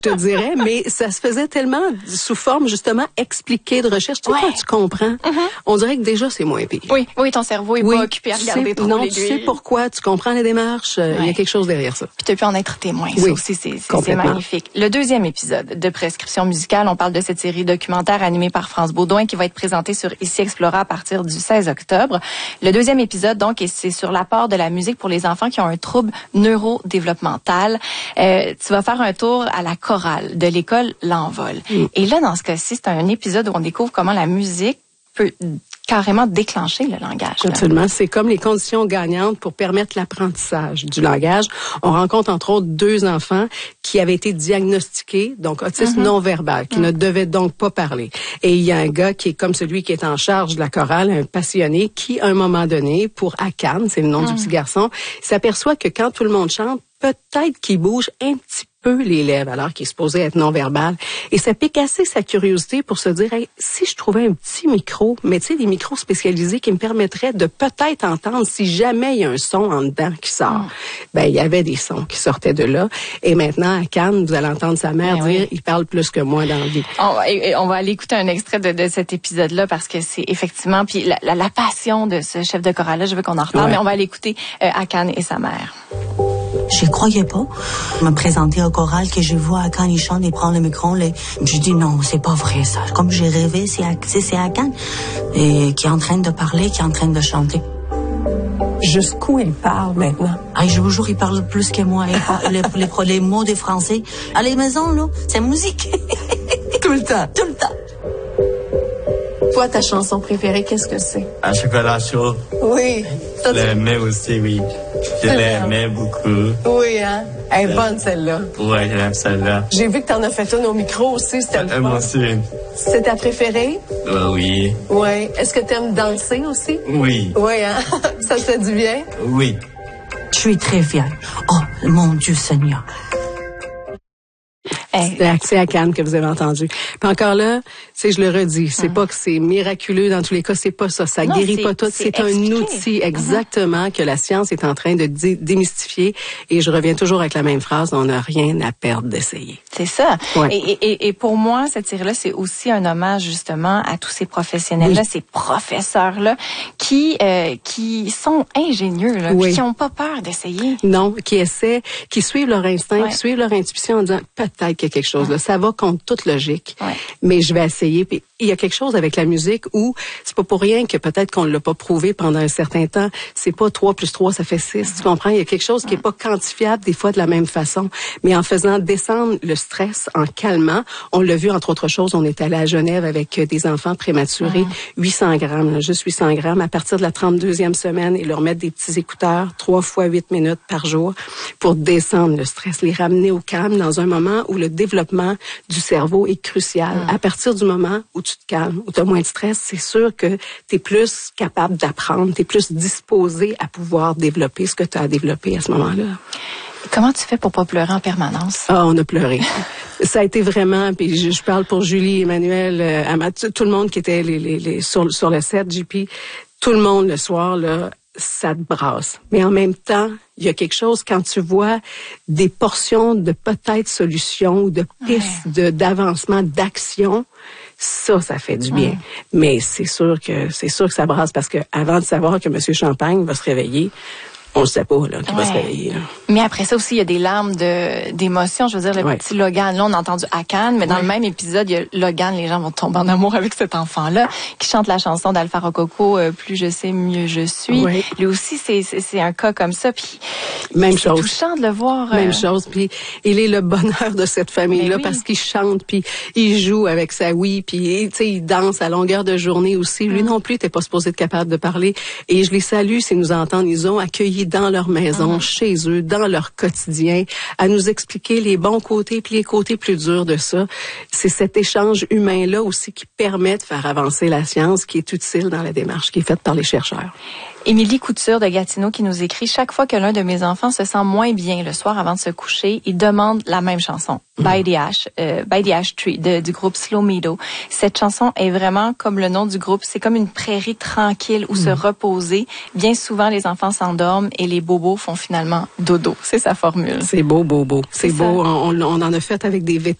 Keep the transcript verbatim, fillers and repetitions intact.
je te dirais, mais ça se faisait tellement sous forme, justement, expliquée de recherche. Tu sais, Ouais. quand tu comprends, mm-hmm. on dirait que déjà, c'est moins pire. Oui, oui, ton cerveau est oui, pas occupé à regarder sais, trop non, l'aiguille. tu sais pourquoi, tu comprends la démarche, il ouais. y a quelque chose derrière ça. Puis tu as pu en être témoin, oui, ça aussi, c'est, c'est, c'est magnifique. Le deuxième épisode de Prescription musicale, on parle de cette série documentaire animée par France Baudouin qui va être présentée sur Ici Explora à partir du seize octobre. Le deuxième épisode, donc, c'est sur l'apport de la musique pour les enfants qui ont un trouble neurodéveloppemental. Euh, tu vas faire un tour à la chorale de l'école L'Envol. Mm. Et là, dans ce cas-ci, c'est un épisode où on découvre comment la musique peut carrément déclencher le langage. Absolument. Là. C'est comme les conditions gagnantes pour permettre l'apprentissage du langage. On rencontre entre autres deux enfants qui avaient été diagnostiqués, donc autisme mm-hmm. non-verbal, qui mm. ne devaient donc pas parler. Et il y a un gars qui est comme celui qui est en charge de la chorale, un passionné, qui, à un moment donné, pour Akan, c'est le nom mm. du petit garçon, s'aperçoit que quand tout le monde chante, peut-être qu'il bouge un petit peu les lèvres, alors qu'il est supposé être non-verbal. Et ça pique assez sa curiosité pour se dire, hey, si je trouvais un petit micro, mais tu sais, des micros spécialisés qui me permettraient de peut-être entendre si jamais il y a un son en dedans qui sort. Mm. Ben, il y avait des sons qui sortaient de là. Et maintenant, à Cannes, vous allez entendre sa mère ben dire, oui. il parle plus que moi dans la vie. On va, et, on va aller écouter un extrait de, de cet épisode-là parce que c'est effectivement, puis la, la, la passion de ce chef de chorale-là, je veux qu'on en reparle, ouais. mais on va aller écouter euh, à Cannes et sa mère. Je croyais pas. Je me présentais au choral que je vois à Cannes, il chante, il prend le micro. Les... Je dis non, c'est pas vrai ça. Comme j'ai rêvé, c'est à, c'est, c'est à Cannes. Et qui est en train de parler, qui est en train de chanter. Jusqu'où il parle maintenant? Ah, je vous jure, il parle plus que moi. les, les, les, les mots des Français. À la maison, là, c'est musique. Tout le temps? Tout le temps. Toi, ta chanson préférée, qu'est-ce que c'est? Un chocolat chaud. Oui. Je l'aimais aussi, oui. Je l'aimais beaucoup. Oui, hein? Elle est bonne, celle-là. Ouais, j'aime celle-là. J'ai vu que t'en as fait une au micro aussi, c'était le fun. Moi aussi. C'est ta préférée? Euh, oui. Oui. Est-ce que t'aimes danser aussi? Oui. Oui, hein? Ça te fait du bien? Oui. Je suis très fière. Oh, mon Dieu Seigneur. C'est accès à Cannes que vous avez entendu. Puis encore là, c'est je le redis, c'est hum. pas que c'est miraculeux dans tous les cas, c'est pas ça, ça non, guérit pas tout, c'est, c'est un outil exactement uh-huh. que la science est en train de dé- démystifier et je reviens toujours avec la même phrase, on n'a rien à perdre d'essayer. C'est ça. Ouais. Et, et, et pour moi, cette série-là, c'est aussi un hommage justement à tous ces professionnels-là, oui. ces professeurs-là qui euh, qui sont ingénieux, là, oui. qui n'ont pas peur d'essayer. Non, qui essaient, qui suivent leur instinct, ouais. qui suivent leur intuition en disant peut-être qu'il y a quelque chose là, ça va contre toute logique, ouais. mais je vais essayer. Puis il y a quelque chose avec la musique où c'est pas pour rien que peut-être qu'on l'a pas prouvé pendant un certain temps. C'est pas trois plus trois, ça fait six. Mm-hmm. Tu comprends? Il y a quelque chose qui est pas quantifiable des fois de la même façon. Mais en faisant descendre le stress, en calmant, on l'a vu entre autres choses, on est allé à Genève avec des enfants prématurés, mm-hmm. huit cents grammes, là, juste huit cents grammes à partir de la trente-deuxième semaine et leur mettre des petits écouteurs trois fois huit minutes par jour pour descendre le stress, les ramener au calme dans un moment où le développement du cerveau est crucial. Mm. À partir du moment où tu te calmes, où tu as moins de stress, c'est sûr que tu es plus capable d'apprendre, tu es plus disposé à pouvoir développer ce que tu as à développer à ce moment-là. Comment tu fais pour pas pleurer en permanence? Ah, on a pleuré. Ça a été vraiment, puis je, je parle pour Julie, Emmanuel, euh, Amat, tout le monde qui était les, les, les, sur, sur le set, J P, tout le monde le soir, là, ça te brasse. Mais en même temps, il y a quelque chose quand tu vois des portions de peut-être solutions, de pistes ouais. de, d'avancement, d'action, ça, ça fait du bien. Ouais. Mais c'est sûr que c'est sûr que ça brasse parce que avant de savoir que M. Champagne va se réveiller, on ne sait pas là, qu'il ouais. va se réveiller. Là. Mais après ça aussi, il y a des larmes de d'émotion. Je veux dire, le ouais. petit Logan, là, on a entendu Akan, mais dans ouais. le même épisode, il y a Logan, les gens vont tomber en amour avec cet enfant-là, qui chante la chanson d'Alpha Rococo, euh, Plus je sais, mieux je suis. Ouais. Lui aussi, c'est, c'est, c'est un cas comme ça. Puis même c'est chose. touchant de le voir. Euh... Même chose. Puis il est le bonheur de cette famille-là oui. parce qu'il chante, puis il joue avec sa Wii, puis tu sais, il danse à longueur de journée aussi. Lui mm. non plus, t'es pas supposé être capable de parler. Et je les salue s'ils nous entendent. Ils ont accueilli dans leur maison, mm-hmm. chez eux, dans leur quotidien, à nous expliquer les bons côtés puis les côtés plus durs de ça. C'est cet échange humain-là aussi qui permet de faire avancer la science, qui est utile dans la démarche qui est faite par les chercheurs. Émilie Couture de Gatineau qui nous écrit « Chaque fois que l'un de mes enfants se sent moins bien le soir avant de se coucher, il demande la même chanson, mm. By the Ash, euh, By the Ash Tree de, du groupe Slow Meadow. Cette chanson est vraiment comme le nom du groupe, c'est comme une prairie tranquille où mm. se reposer. Bien souvent, les enfants s'endorment et les bobos font finalement dodo. C'est sa formule. C'est beau, beau, beau. C'est, c'est beau. On, on en a fait avec des vétérans.